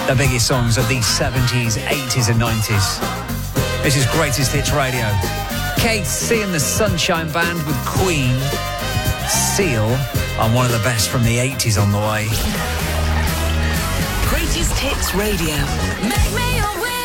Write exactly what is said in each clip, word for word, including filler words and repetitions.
the biggest songs of the seventies, eighties and nineties. This is Greatest Hits Radio. K C and the Sunshine Band with Queen. Seal on one of the best from the eighties on the way. Greatest Hits Radio. Make me a winner.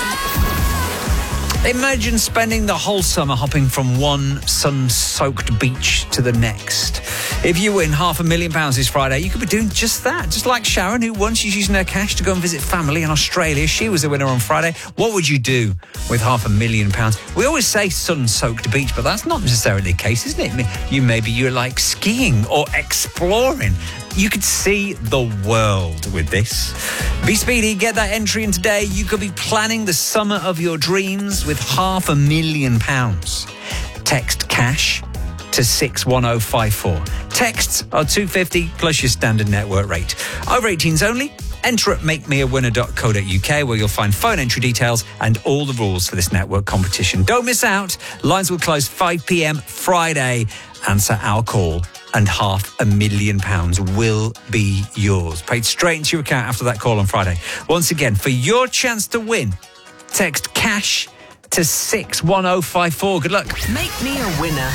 Imagine spending the whole summer hopping from one sun-soaked beach to the next. If you win half a million pounds this Friday, you could be doing just that. Just like Sharon, who won, she's using her cash to go and visit family in Australia. She was the winner on Friday. What would you do with half a million pounds? We always say sun-soaked beach, but that's not necessarily the case, isn't it? You maybe you're like skiing or exploring. You could see the world with this. Be speedy, get that entry in today. You could be planning the summer of your dreams with half a million pounds. Text cash to six one oh five four. Texts are two pounds fifty plus your standard network rate. Over eighteens only. Enter at make me a winner dot co dot uk where you'll find phone entry details and all the rules for this network competition. Don't miss out. Lines will close five p.m. Friday. Answer our call and half a million pounds will be yours. Paid straight into your account after that call on Friday. Once again, for your chance to win, text cash to six one oh five four. Good luck. Make me a winner.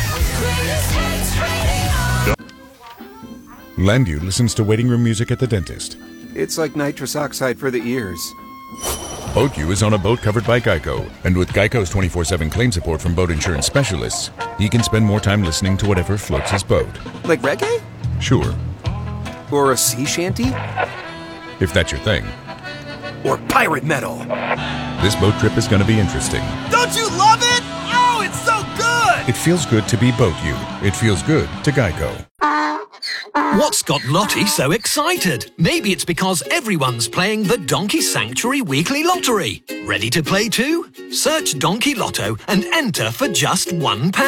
Landu listens to waiting room music at the dentist. It's like nitrous oxide for the ears. BoatU is on a boat covered by Geico, and with Geico's twenty-four seven claim support from boat insurance specialists, he can spend more time listening to whatever floats his boat. Like reggae? Sure. Or a sea shanty? If that's your thing. Or pirate metal? This boat trip is going to be interesting. Don't you love it? Oh, it's so good! It feels good to be BoatU. It feels good to Geico. What's got Lottie so excited? Maybe it's because everyone's playing the Donkey Sanctuary Weekly Lottery. Ready to play too? Search Donkey Lotto and enter for just one pound.